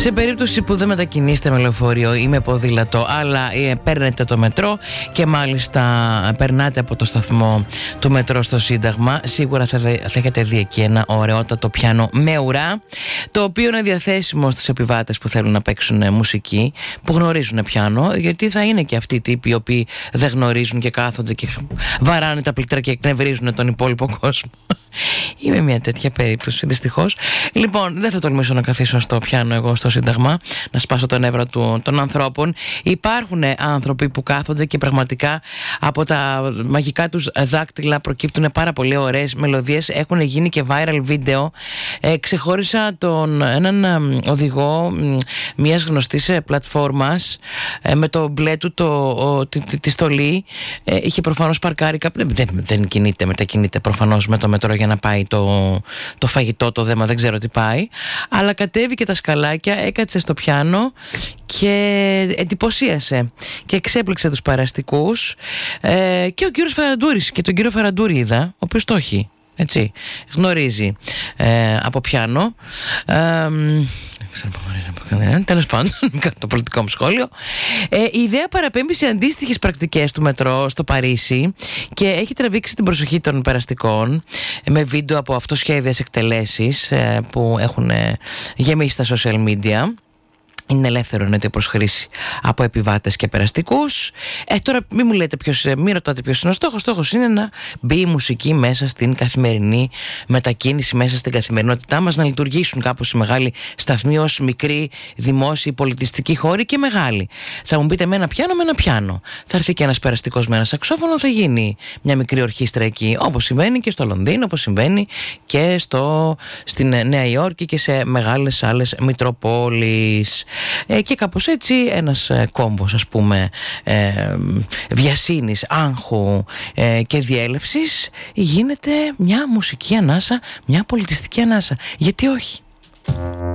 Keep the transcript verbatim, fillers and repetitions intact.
Σε περίπτωση που δεν μετακινήσετε με λεωφορείο ή με ποδήλατο, αλλά ε, παίρνετε το μετρό και μάλιστα περνάτε από το σταθμό του μετρό στο Σύνταγμα, σίγουρα θα, θα έχετε δει εκεί ένα ωραιότατο πιάνο με ουρά, το οποίο είναι διαθέσιμο στους επιβάτες που θέλουν να παίξουν μουσική, που γνωρίζουν πιάνο, γιατί θα είναι και αυτοί οι τύποι οι οποίοι δεν γνωρίζουν και κάθονται και βαράνε τα πλήκτρα και εκνευρίζουν τον υπόλοιπο κόσμο. Είμαι μια τέτοια περίπτωση, δυστυχώς. Λοιπόν, δεν θα τολμήσω να καθίσω στο πιάνο εγώ στο Σύνταγμα, να σπάσω το νεύρο του, των ανθρώπων. Υπάρχουν άνθρωποι που κάθονται και πραγματικά από τα μαγικά τους δάκτυλα προκύπτουν πάρα πολύ ωραίες μελωδίες. Έχουν γίνει και viral βίντεο. Ε, ξεχώρισα τον, έναν οδηγό μιας γνωστής πλατφόρμας ε, με το μπλε του το, ο, τη, τη, τη στολή. Ε, είχε προφανώς παρκάρει κάπου. Δεν, δεν, δεν κινείται, μετακινείται προφανώς με το μετρό για να πάει το, το φαγητό, το δέμα, δεν ξέρω τι πάει. Αλλά κατέβηκε τα σκαλάκια, έκατσε στο πιάνο και εντυπωσίασε και εξέπληξε τους παραστικούς. Ε, και ο κύριος Φαραντούρης, και τον κύριο Φαραντούρη είδα, ο οποίος το έχει, έτσι, γνωρίζει ε, από πιάνο. Ε, Τέλος πάντων, μην κάνω το πολιτικό μου σχόλιο. Ε, η ιδέα παραπέμπει σε αντίστοιχες πρακτικές του μετρό στο Παρίσι και έχει τραβήξει την προσοχή των περαστικών με βίντεο από αυτοσχέδιες εκτελέσεις ε, που έχουν ε, γεμίσει στα social media. Είναι ελεύθερο εννοείται προς χρήση από επιβάτες και περαστικούς. Ε, τώρα μην μου λέτε ποιος, μην ρωτάτε ποιος είναι ο στόχος. Ο στόχος είναι να μπει η μουσική μέσα στην καθημερινή μετακίνηση, μέσα στην καθημερινότητά μας, να λειτουργήσουν κάπως οι μεγάλοι σταθμοί ως μικροί δημόσιοι πολιτιστικοί χώροι και μεγάλοι. Θα μου πείτε με ένα πιάνο, με ένα πιάνο. Θα έρθει και ένας περαστικός με ένα σαξόφωνο, θα γίνει μια μικρή ορχήστρα εκεί, όπως συμβαίνει και στο Λονδίνο, όπως συμβαίνει και στο, στην Νέα Υόρκη και σε μεγάλες άλλες μητροπόλεις. Ε, και κάπως έτσι ένας ε, κόμβος, ας πούμε, ε, βιασύνης, άγχου ε, και διέλευσης γίνεται μια μουσική ανάσα, μια πολιτιστική ανάσα. Γιατί όχι?